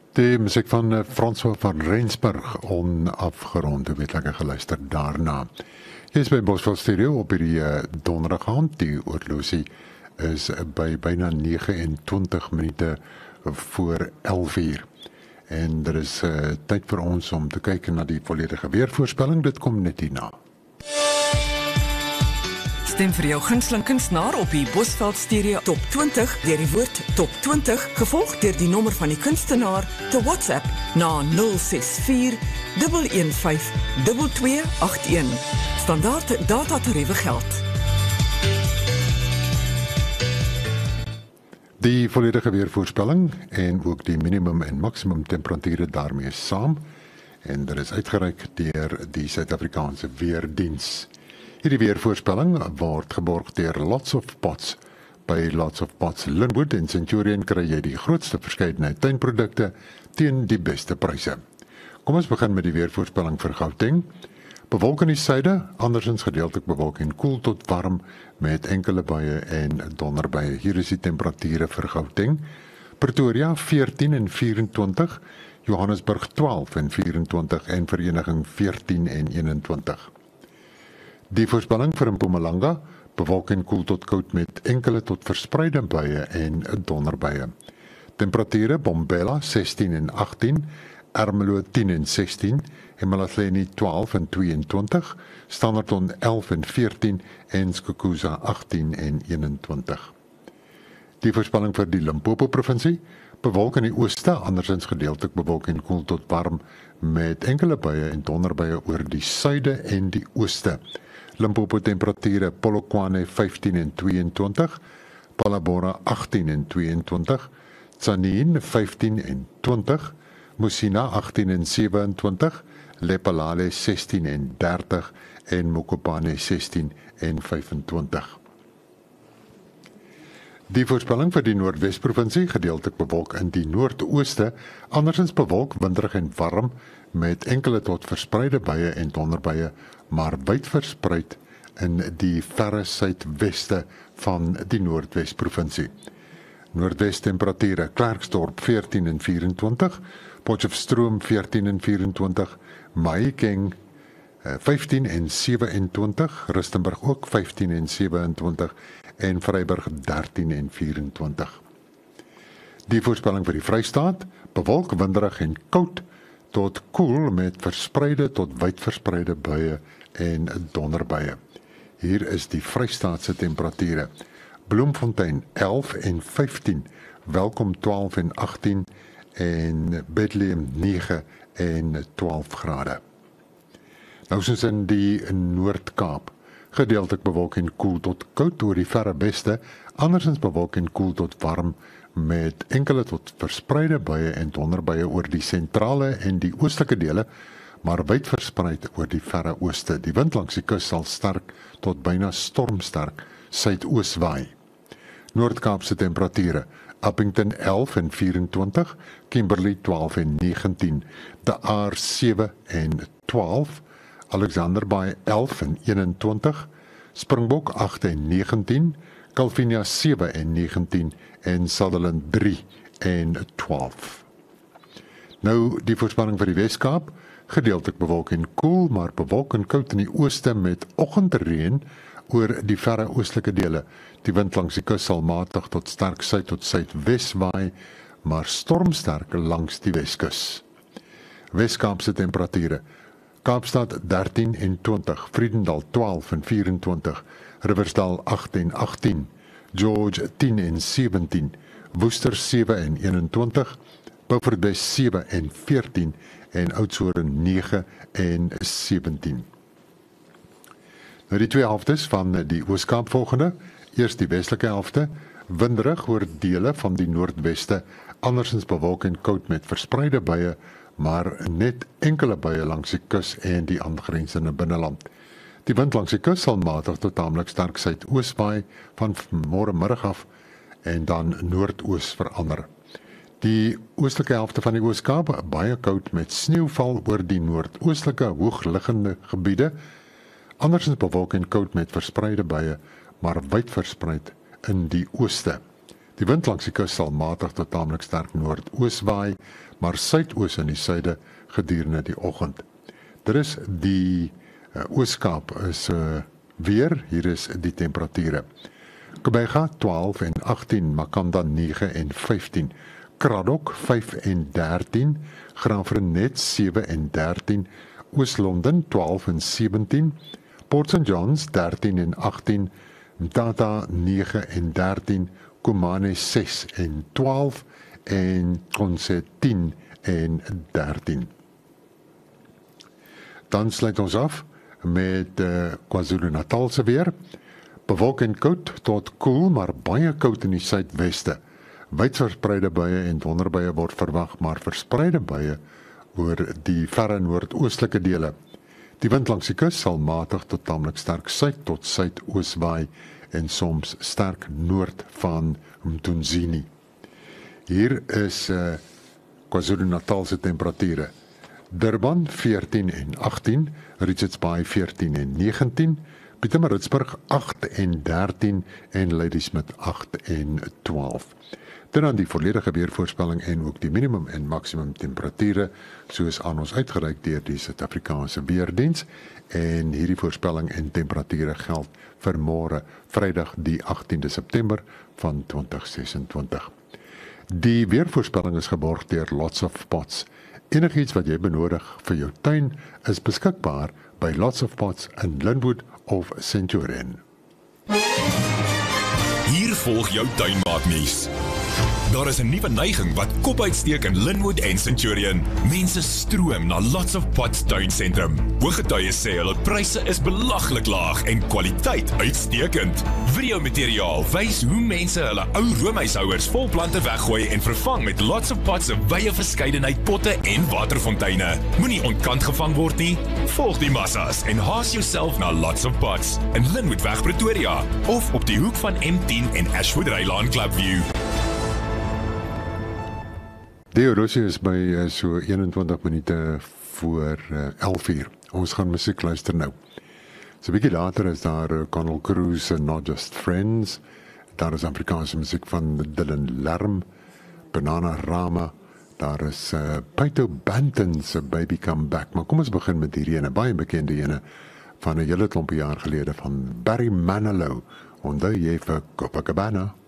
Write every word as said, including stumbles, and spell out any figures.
Die muziek van eh, François van Rensburg onafgerond, hoe weet lekker geluister daarna. Jy is by Bosveld Stereo op hierdie uh, donderdag aand, die oorlosie is by byna nege en twintig minute voor elf uur. En er is uh, tyd vir ons om te kyk na die volledige weervoorspelling, dit kom net hierna. Stem vir jou gunsteling kunstenaar op die Bosveld Stereo Top twintig deur die woord Top twintig, gevolg deur die nommer van die kunstenaar te WhatsApp na nul ses vier een een vyf twee twee agt een. Standaard datatariewe geld. Die volledige weervoorspelling en ook die minimum en maximum temperature daarmee saam. En dit is uitgereik deur die Suid-Afrikaanse Weerdiens. Hierdie weervoorspelling word geborg deur Lots of Pots. By Lots of Pots Linwood en Centurion kry jy die grootste verskeidenheid tuinprodukte teen die beste pryse. Kom ons begin met die weervoorspelling vir Gauteng. Bewolk in die suide, andersins gedeeltelik bewolk en koel tot warm met enkele buie en donderbuie. Hier is die temperature vir Gauteng. Pretoria veertien en vyf-en-twintig, Johannesburg twaalf en vyf-en-twintig en Vereniging veertien en een-en-twintig. Die voorspelling vir Mpumalanga, bewolk en koel tot koud met enkele tot verspreide buie en donderbuie. Temperature Bombela sestien en agttien, Ermelo tien en sestien, Emalahleni twaalf en tweeëntwintig, Standerton elf en veertien en Skukuza agttien en een-en-twintig. Die voorspelling vir die Limpopo provinsie, bewolk in die ooste, andersins gedeeltelik bewolk en koel tot warm met enkele buie en donderbuie oor die suide en die ooste. Limpopo temperature Polokwane vyftien en tweeëntwintig, Palabora agttien en tweeëntwintig, Tzaneen vyftien en twintig, Musina agttien en sewe-en-twintig, Lephalale sestien en dertig en Mokopane sestien en vyf-en-twintig. Die voorspelling vir die Noordwes-provinsie, gedeeltelik bewolk in die noordooste, andersins bewolk, winderig en warm, met enkele tot verspreide buie en donderbuie, maar wyd verspreid in die verre suidweste van die Noordwes-provinsie. Noordwes temperature, Klerksdorp veertien en vyf-en-twintig, Potchefstroom veertien en vyf-en-twintig, Mahikeng vyftien en sewe-en-twintig, Rustenburg ook vyftien en sewe-en-twintig en Vryburg dertien en vyf-en-twintig. Die voorspelling vir die Vrystaat, bewolk, winderig en koud tot koel met verspreide tot wyd verspreide buie en donderbuie. Hier is die Vrystaatse temperature. Bloemfontein elf en vyftien, Welkom twaalf en agttien en Bethlehem nege en twaalf grade. Nou soos in die Noord-Kaap, gedeeltelik bewolk en koel tot koud oor die verre beste, andersins bewolk en koel tot warm met enkele tot verspreide buie en donderbuie oor die sentrale en die oostelike dele, maar wyd verspreid oor die verre ooste. Die wind langs die kus sal sterk tot byna stormsterk suidoos waai. Noord-Kaapse temperature, Upington elf en vyf-en-twintig, Kimberley twaalf en negentien, De Aar sewe en twaalf, Alexander Bay elf en een-en-twintig, Springbok agt en negentien, Calvinia sewe en negentien en Sutherland drie en twaalf. Nou die voorspelling vir die Weskaap, gedeeltelik bewolk en koel, maar bewolk en koud in die ooste met oggendreën oor die verre oostelike dele. Die wind langs die kus sal matig tot sterk suid tot suidwes waai, maar stormsterk langs die Weskus. Weskaapse temperature, Kaapstad dertien en twintig, Vredendal twaalf en vyf-en-twintig, Riversdal agt en agttien, George tien en sewentien, Woester sewe en een-en-twintig, Beaufort Wes sewe en veertien en Oudtshoorn nege en sewentien. Nou die twee helftes van die Ooskaap volgende, eers die westelike helfte, winderig oor dele van die noordweste, andersins bewolk en koud met verspreide buie, maar net enkele buie langs die kus en die aangrensende binneland. Die wind langs die kus sal matig tot taamlik sterk suidoos waai van môre middag af en dan noordoos verander. Die oostelike helfte van die Ooskaap baie koud met sneeuval oor die noordoostelike hoogliggende gebiede, andersins bewolk en koud met verspreide buie, maar wyd verspreid in die ooste. Die wind langs die kus sal matig tot tamelik sterk noordoos waai, maar suidoos in die suide gedurende die oggend. Dit is die uh, Oos-Kaap is uh, weer, hier is die temperature. Kobega twaalf en agttien, Makanda negen en vyftien, Kraddock vyf en dertien, Graafrenet sewe en dertien, Oos-London twaalf en sewentien, Port Saint Johns dertien en agttien, Mthatha negen en dertien, Komane ses en twaalf en Konse tien en dertien. Dan sluit ons af met uh, KwaZulu-Natal se weer. Bewolk en koud tot koel, maar baie koud in die suidweste. Wydverspreide buie en donderbuie word verwag, maar verspreide buie oor die verre noordoostelike dele. Die wind langs die kus sal matig tot tamelik sterk suid tot suidoos waai en soms sterk noord van Mtunzini. Hier is uh, KwaZulu-Natal se temperature. Durban veertien en agttien, Richards Bay veertien en negentien, Pietermaritzburg agt en dertien en Ladysmith agt en twaalf. Dan aan die volledige weervoorspelling en ook die minimum en maksimum temperature soos aan ons uitgereik deur die Suid-Afrikaanse Weerdiens, en hierdie voorspelling en temperature geld vir môre Vrydag die agtiende September van twintig sesentwintig. Die weervoorspelling is geborg deur Lots of Pots. Enigiets wat jy benodig vir jou tuin is beskikbaar by Lots of Pots in Linwood of Centurion. Hier volg jou tuinmaatnuus. Daar is 'n nuwe neiging wat kop uitsteek in Linwood en Centurion. Mense stroom na Lots of Pots tuinsentrum. Hooggetuies sê hulle pryse is belaglik laag en kwaliteit uitstekend. Videomateriaal wys hoe mense hulle ou roomhuishouers vol plante weggooi en vervang met Lots of Pots se wye verskeidenheid potte en waterfonteine. Moenie ontkant gevang word nie. Volg die massas en haas jouself na Lots of Pots in Linwoodweg Pretoria of op die hoek van M tien en Ashwood Rylaan Clubview. Die horlosie is by uh, so eenentwintig minute voor uh, elf uur. Ons gaan musiek luister nou. So 'n bietjie later is daar uh, Connell Cruz en Not Just Friends. Daar is Afrikaanse musiek van Dylan Lerm, Bananarama. Daar is uh, Paito Banton se Baby Come Back. Maar kom ons begin met hierdie ene, baie bekende ene van 'n hele klompie jaar gelede van Barry Manilow. Onthou jy vir Copacabana?